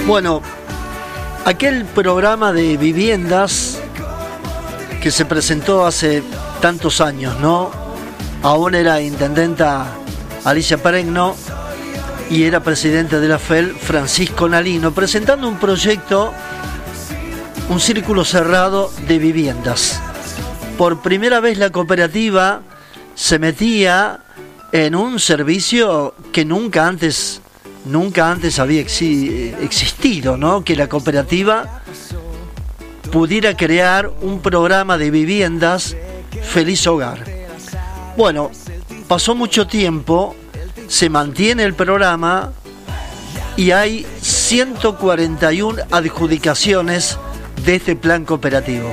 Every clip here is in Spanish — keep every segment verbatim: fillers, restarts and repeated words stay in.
Bueno, aquel programa de viviendas que se presentó hace tantos años, ¿no? Aún era intendenta Alicia Peregno y era presidente de la F E L Francisco Nalino, presentando un proyecto, un círculo cerrado de viviendas. Por primera vez la cooperativa se metía en un servicio que nunca antes, nunca antes había exi- existido, ¿no? Que la cooperativa pudiera crear un programa de viviendas Feliz Hogar. Bueno, pasó mucho tiempo, se mantiene el programa y hay ciento cuarenta y una adjudicaciones de este plan cooperativo.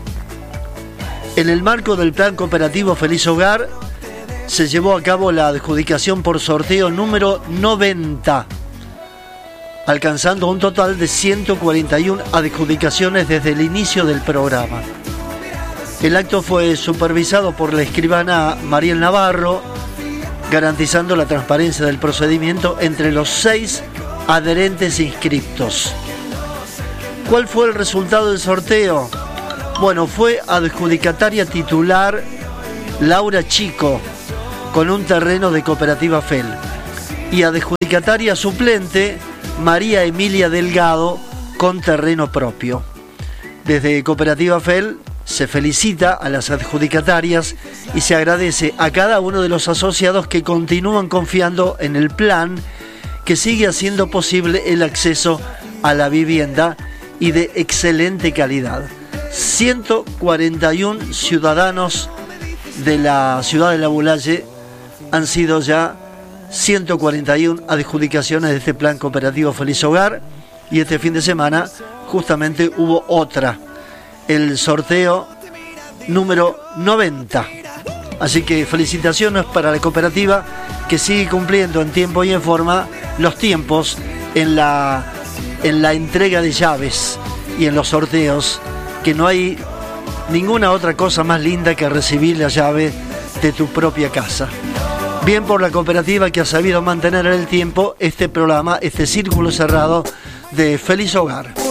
En el marco del plan cooperativo Feliz Hogar se llevó a cabo la adjudicación por sorteo número noventa, alcanzando un total de ciento cuarenta y una adjudicaciones desde el inicio del programa. El acto fue supervisado por la escribana Mariel Navarro, garantizando la transparencia del procedimiento entre los seis adherentes inscriptos. ¿Cuál fue el resultado del sorteo? Bueno, fue adjudicataria titular Laura Chico, con un terreno de Cooperativa F E L, y adjudicataria suplente María Emilia Delgado, con terreno propio. Desde Cooperativa F E L se felicita a las adjudicatarias y se agradece a cada uno de los asociados que continúan confiando en el plan, que sigue haciendo posible el acceso a la vivienda y de excelente calidad. ciento cuarenta y uno ciudadanos de la ciudad de La Bulaye han sido ya ciento cuarenta y una adjudicaciones de este plan cooperativo Feliz Hogar, y este fin de semana justamente hubo otra, el sorteo número noventa. Así que felicitaciones para la cooperativa, que sigue cumpliendo en tiempo y en forma los tiempos en la, en la entrega de llaves y en los sorteos, que no hay ninguna otra cosa más linda que recibir la llave de tu propia casa. Bien por la cooperativa, que ha sabido mantener en el tiempo este programa, este círculo cerrado de Feliz Hogar.